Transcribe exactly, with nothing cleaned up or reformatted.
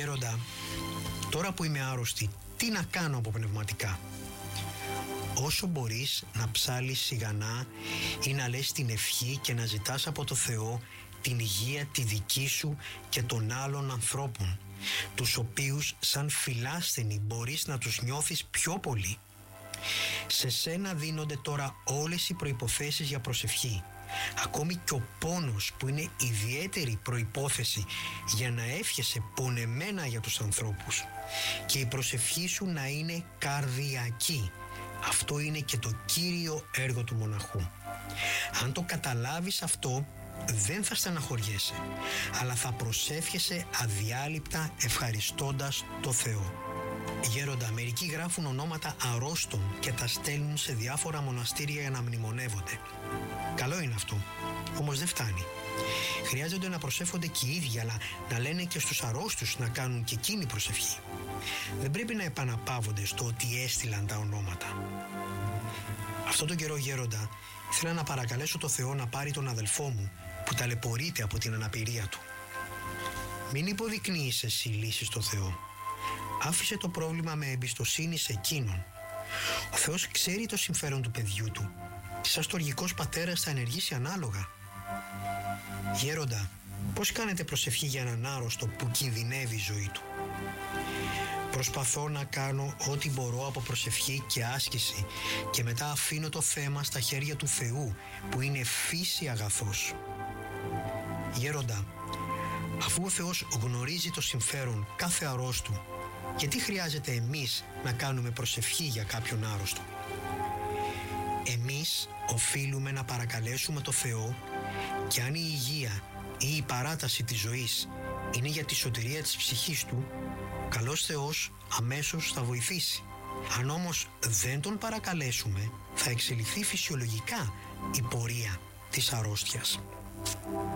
Γέροντα, τώρα που είμαι άρρωστη, τι να κάνω από πνευματικά? Όσο μπορείς να ψάλεις σιγανά ή να λες την ευχή και να ζητάς από το Θεό την υγεία τη δική σου και των άλλων ανθρώπων, τους οποίους σαν φιλάσθενοι μπορείς να τους νιώθεις πιο πολύ. Σε σένα δίνονται τώρα όλες οι προϋποθέσεις για προσευχή, ακόμη και ο πόνος που είναι ιδιαίτερη προϋπόθεση για να εύχεσαι πονεμένα για τους ανθρώπους, και η προσευχή σου να είναι καρδιακή. Αυτό είναι και το κύριο έργο του μοναχού. Αν το καταλάβεις αυτό, δεν θα στεναχωριέσαι, αλλά θα προσεύχεσαι αδιάλειπτα ευχαριστώντας το Θεό. Γέροντα, μερικοί γράφουν ονόματα αρρώστων και τα στέλνουν σε διάφορα μοναστήρια για να μνημονεύονται. Καλό είναι αυτό, όμως δεν φτάνει. Χρειάζονται να προσεύχονται και οι ίδιοι, αλλά να λένε και στους αρρώστους να κάνουν και εκείνη προσευχή. Δεν πρέπει να επαναπαύονται στο ότι έστειλαν τα ονόματα. Αυτό τον καιρό, Γέροντα, ήθελα να παρακαλέσω το Θεό να πάρει τον αδελφό μου που ταλαιπωρείται από την αναπηρία του. Μην υποδεικνύεις εσύ λύση στο Θεό. Άφησε το πρόβλημα με εμπιστοσύνη σε εκείνον. Ο Θεός ξέρει το συμφέρον του παιδιού του και σαν στοργικός πατέρας θα ενεργήσει ανάλογα. Γέροντα, πώς κάνετε προσευχή για έναν άρρωστο που κινδυνεύει η ζωή του? Προσπαθώ να κάνω ό,τι μπορώ από προσευχή και άσκηση και μετά αφήνω το θέμα στα χέρια του Θεού που είναι φύση αγαθός. Γέροντα, αφού ο Θεός γνωρίζει το συμφέρον κάθε αρρώστου, γιατί χρειάζεται εμείς να κάνουμε προσευχή για κάποιον άρρωστο? Εμείς οφείλουμε να παρακαλέσουμε το Θεό, και αν η υγεία ή η παράταση της ζωής είναι για τη σωτηρία της ψυχής του, ο καλός Θεός αμέσως θα βοηθήσει. Αν όμως δεν τον παρακαλέσουμε, θα εξελιχθεί φυσιολογικά η πορεία της αρρώστιας.